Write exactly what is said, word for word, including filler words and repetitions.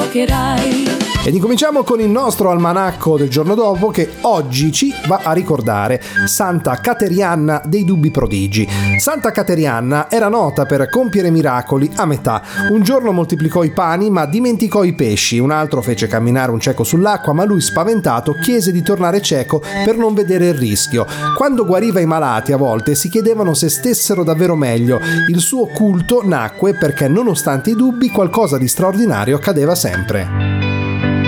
giocherai. Ed incominciamo con il nostro almanacco del giorno dopo, che oggi ci va a ricordare Santa Caterianna dei Dubbi Prodigi. Santa Caterianna era nota per compiere miracoli a metà. Un giorno moltiplicò i pani ma dimenticò i pesci, un altro fece camminare un cieco sull'acqua, ma lui, spaventato, chiese di tornare cieco per non vedere il rischio. Quando guariva i malati, a volte si chiedevano se stessero davvero meglio. Il suo culto nacque perché, nonostante i dubbi, qualcosa di straordinario accadeva sempre.